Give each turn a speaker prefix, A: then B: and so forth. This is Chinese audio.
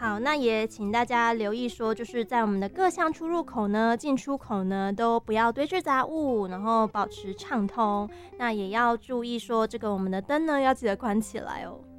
A: 好，那也请大家留意说，就是在我们的各项出入口呢、进出口呢，都不要堆置杂物，然后保持畅通。那也要注意说，这个我们的灯呢要记得关起来哦。